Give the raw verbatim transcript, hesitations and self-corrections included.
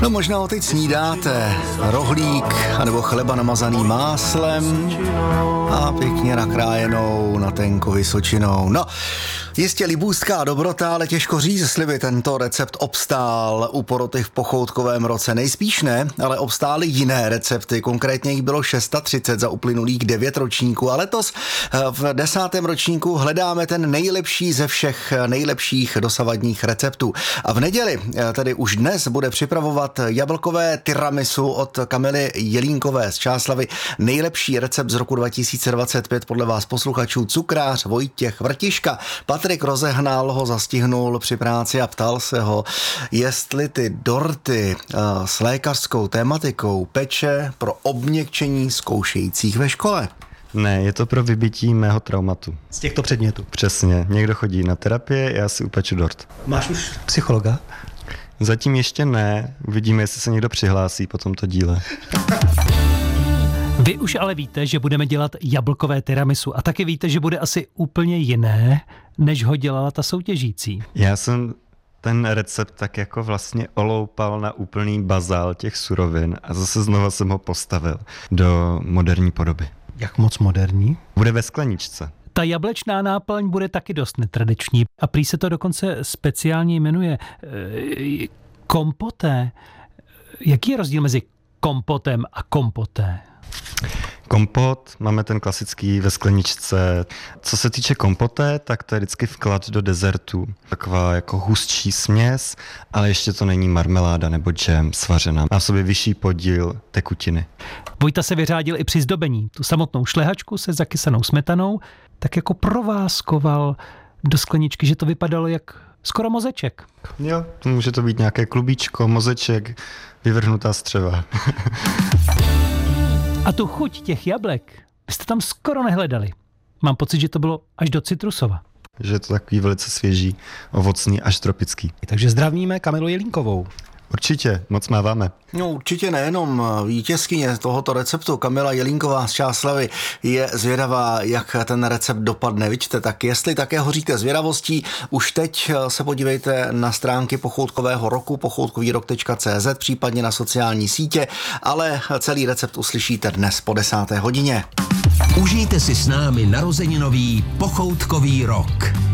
No možná ho teď snídáte, rohlík anebo chleba namazaný máslem a pěkně nakrájenou na tenko vysočinou. No, jistě libůstka dobrota, ale těžko říct, jestli by tento recept obstál u poroty v pochoutkovém roce. Nejspíš ne, ale obstály jiné recepty, konkrétně jich bylo třicet šest za uplynulých devět ročníků a letos v desátém ročníku hledáme ten nejlepší ze všech nejlepších dosavadních receptů. A v neděli, tedy už dnes, bude připravovat jablkové tiramisu od Kamily Jelínkové z Čáslavi. Nejlepší recept z roku dva tisíce dvacet pět podle vás posluchačů cukrář Vojtěch Vrtiška. Patrik Rozehnal ho zastihnul při práci a ptal se ho, jestli ty dorty uh, s lékařskou tématikou peče pro obměkčení zkoušejících ve škole. Ne, je to pro vybití mého traumatu. Z těchto předmětů? Přesně. Někdo chodí na terapie, já si upeču dort. Máš už psychologa? Zatím ještě ne. Uvidíme, jestli se někdo přihlásí po tomto díle. Vy už ale víte, že budeme dělat jablkové tiramisu a taky víte, že bude asi úplně jiné, než ho dělala ta soutěžící. Já jsem ten recept tak jako vlastně oloupal na úplný bazál těch surovin a zase znova jsem ho postavil do moderní podoby. Jak moc moderní? Bude ve skleničce. Ta jablečná náplň bude taky dost netradiční a prý se to dokonce speciálně jmenuje e, kompoté. Jaký je rozdíl mezi kompotem a kompoté? Kompot, máme ten klasický ve skleničce. Co se týče kompoté, tak to je vždycky vklad do dezertu. Taková jako hustší směs, ale ještě to není marmeláda nebo džem svařená. Má v sobě vyšší podíl tekutiny. Vojta se vyřádil i při zdobení. Tu samotnou šlehačku se zakysanou smetanou tak jako prováskoval do skleničky, že to vypadalo jak skoro mozeček. Jo, může to být nějaké klubíčko, mozeček, vyvrhnutá střeva. A tu chuť těch jablek jste tam skoro nehledali. Mám pocit, že to bylo až do citrusova. Že je to takový velice svěží, ovocný, až tropický. Takže zdravíme Kamilu Jelínkovou. Určitě, moc máváme. No určitě nejenom vítězkyně tohoto receptu Kamila Jelínková z Čáslavy je zvědavá, jak ten recept dopadne. Vidíte, tak jestli také hoříte zvědavostí, už teď se podívejte na stránky pochoutkového roku, pochoutkový rok tečka cé zet, případně na sociální sítě, ale celý recept uslyšíte dnes po desáté hodině. Užijte si s námi narozeninový pochoutkový rok.